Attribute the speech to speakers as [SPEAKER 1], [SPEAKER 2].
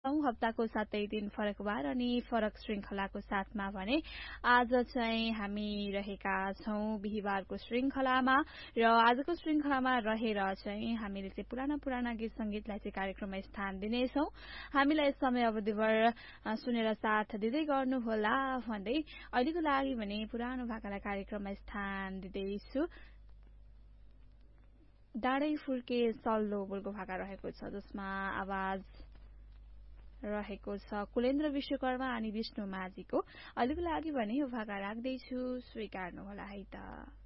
[SPEAKER 1] हप्ताको 7 दिन फरक बार अनि फरक श्रृंखलाको साथमा भने आज चाहिँ हामी रहेका छौं बिहीबारको श्रृंखलामा र आजको श्रृंखलामा रहेर चाहिँ हामीले चाहिँ पुराना गीत संगीतलाई चाहिँ कार्यक्रममा स्थान दिनेछौं। हामीलाई समय अवधिभर सुनेर साथ दिँदै गर्नुहोला भन्दै अहिलेको लागि भने पुरानो भाकालाई कार्यक्रममा स्थान दिँदैछु। डाँडै फुर्के सल्लो बोलको भाका रहेको छ जसमा आवाज रहेको छ कुलेन्द्र विश्वकर्मा अनि विष्णु माझीको। अहिलेको लागि भने यो भाका राख्दैछु, स्वीकार्नुहोला है त।